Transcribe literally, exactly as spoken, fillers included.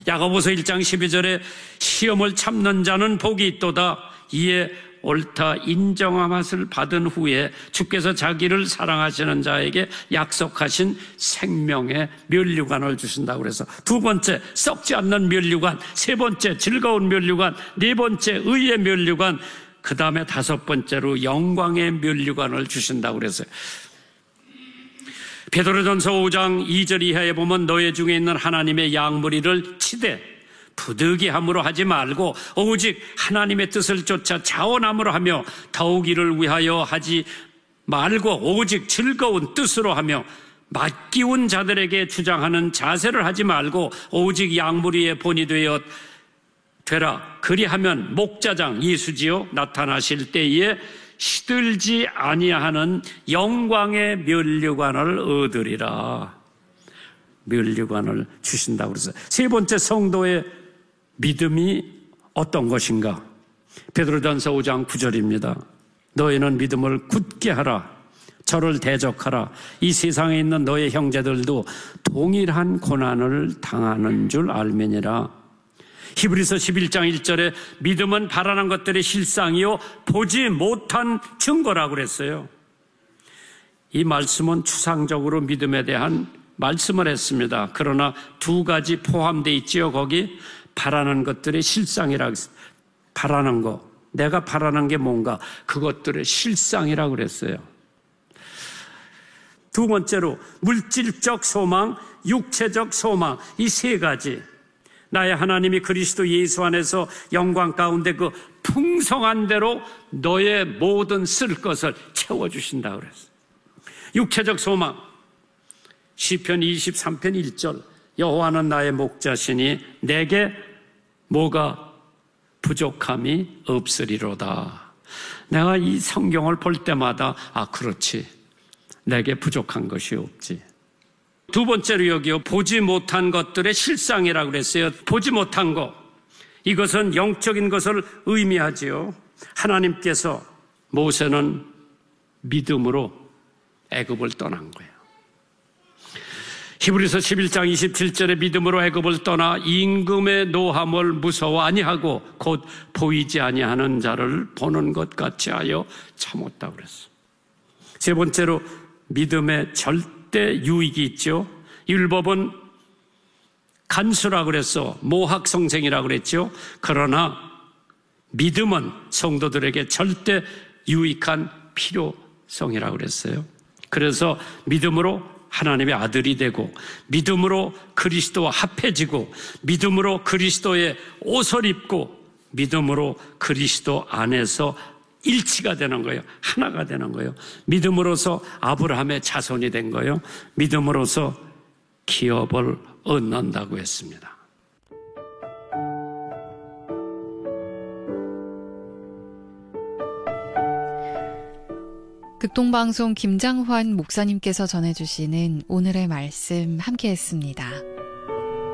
야고보서 일 장 십이 절에 시험을 참는 자는 복이 있도다. 이에 옳다 인정함을 받은 후에 주께서 자기를 사랑하시는 자에게 약속하신 생명의 면류관을 주신다고 그래서 두 번째 썩지 않는 면류관, 세 번째 즐거운 면류관, 네 번째 의의 면류관, 그 다음에 다섯 번째로 영광의 면류관을 주신다고 그랬어요. 베드로전서 오 장 이 절 이하에 보면 너희 중에 있는 하나님의 양무리를 치되 부득이함으로 하지 말고 오직 하나님의 뜻을 쫓아 자원함으로 하며 더욱 이를 위하여 하지 말고 오직 즐거운 뜻으로 하며 맡기운 자들에게 주장하는 자세를 하지 말고 오직 양무리의 본이 되어 되라. 그리하면 목자장 예수지요 나타나실 때에 시들지 아니하는 영광의 면류관을 얻으리라. 면류관을 주신다고 그래서 세 번째 성도의 믿음이 어떤 것인가? 베드로전서 오 장 구 절입니다. 너희는 믿음을 굳게 하라. 저를 대적하라. 이 세상에 있는 너희 형제들도 동일한 고난을 당하는 줄 알면이라. 히브리서 십일 장 일 절에 믿음은 바라는 것들의 실상이요 보지 못한 증거라고 그랬어요. 이 말씀은 추상적으로 믿음에 대한 말씀을 했습니다. 그러나 두 가지 포함되어 있지요. 거기 바라는 것들의 실상이라고 했어요. 바라는 거, 내가 바라는 게 뭔가 그것들의 실상이라고 그랬어요. 두 번째로 물질적 소망, 육체적 소망, 이 세 가지. 나의 하나님이 그리스도 예수 안에서 영광 가운데 그 풍성한 대로 너의 모든 쓸 것을 채워주신다고 그랬어요. 육체적 소망, 시편 이십삼 편 일 절 여호와는 나의 목자시니 내게 뭐가 부족함이 없으리로다. 내가 이 성경을 볼 때마다 아 그렇지, 내게 부족한 것이 없지. 두 번째로 여기요 보지 못한 것들의 실상이라고 그랬어요. 보지 못한 것, 이것은 영적인 것을 의미하지요. 하나님께서 모세는 믿음으로 애굽을 떠난 거예요. 히브리서 십일 장 이십칠 절에 믿음으로 애굽을 떠나 임금의 노함을 무서워 아니하고 곧 보이지 아니하는 자를 보는 것 같이 하여 참았다고 그랬어요. 세 번째로 믿음의 절대 유익이 있죠. 율법은 간수라고 그랬어. 모학성생이라고 그랬죠. 그러나 믿음은 성도들에게 절대 유익한 필요성이라고 그랬어요. 그래서 믿음으로 하나님의 아들이 되고 믿음으로 그리스도와 합해지고 믿음으로 그리스도의 옷을 입고 믿음으로 그리스도 안에서 일치가 되는 거예요. 하나가 되는 거예요. 믿음으로서 아브라함의 자손이 된 거예요. 믿음으로서 기업을 얻는다고 했습니다. 극동방송 김장환 목사님께서 전해주시는 오늘의 말씀 함께했습니다.